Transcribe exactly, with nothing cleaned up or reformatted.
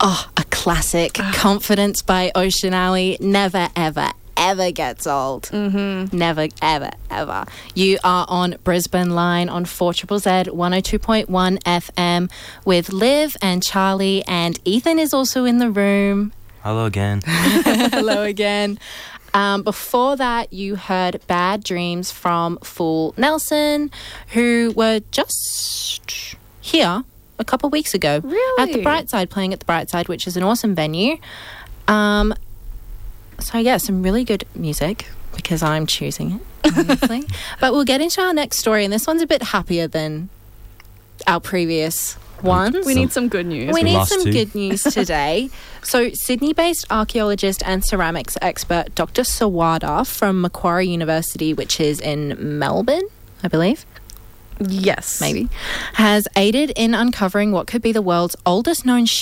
Oh, a classic. Confidence by Ocean Alley. Never, ever, ever gets old. Mm-hmm. Never, ever, ever. You are on Brisbane Line on four Z Z Z one oh two point one F M with Liv and Charlie, and Ethan is also in the room. Hello again. Hello again. Um, before that, you heard Bad Dreams from Fool Nelson, who were just here a couple of weeks ago. Really? At the Brightside, playing at the Brightside, which is an awesome venue. Um, so, yeah, some really good music because I'm choosing it, obviously. But we'll get into our next story, and this one's a bit happier than our previous ones. We need some good news. We The need last some two. good news today. So, Sydney-based archaeologist and ceramics expert Doctor Sawada from Macquarie University, which is in Melbourne, I believe, Yes. maybe, has aided in uncovering what could be the world's oldest known